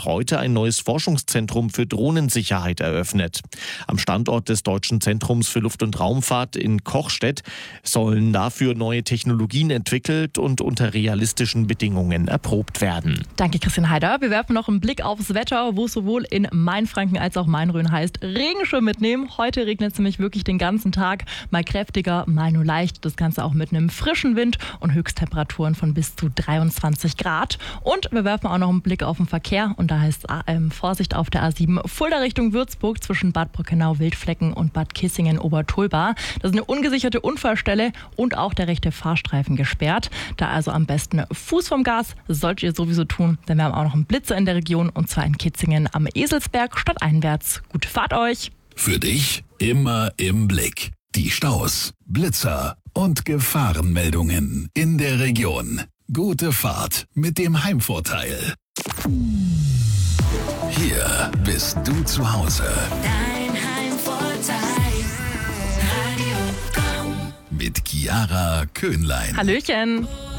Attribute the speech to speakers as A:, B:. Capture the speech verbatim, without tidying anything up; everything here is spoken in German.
A: hat heute ein neues Forschungszentrum für Drohnensicherheit eröffnet. Am Standort des Deutschen Zentrums für Luft- und Raumfahrt in Kochstedt sollen dafür neue Technologien entwickelt und unter realistischen Bedingungen erprobt werden.
B: Danke, Christian Heider. Wir werfen noch einen Blick aufs Wetter, wo es sowohl in Mainfranken als auch Main-Rhön heißt, Regenschirm mitnehmen. Heute regnet es nämlich wirklich den ganzen Tag, mal kräftiger, mal nur leicht. Das Ganze auch mit einem frischen Wind und Höchsttemperaturen von bis zu dreiundzwanzig Grad. Und wir werfen auch noch einen Blick auf den Verkehr und da heißt ähm, Vorsicht auf der A sieben Fulda Richtung Würzburg zwischen Bad Brockenau, Wildflecken und Bad Kissingen, Obertulba. Das ist eine ungesicherte Unfallstelle und auch der rechte Fahrstreifen gesperrt. Da also am besten Fuß vom Gas, das solltet ihr sowieso tun, denn wir haben auch noch einen Blitzer in der Region und zwar in Kitzingen am Eselsberg stadteinwärts. Gute Fahrt euch!
C: Für dich immer im Blick. Die Staus, Blitzer und Gefahrenmeldungen in der Region. Gute Fahrt mit dem Heimvorteil. Hier bist du zu Hause.
D: Dein Heimvorteil. Radio Komm.
C: Mit Chiara Köhnlein.
B: Hallöchen!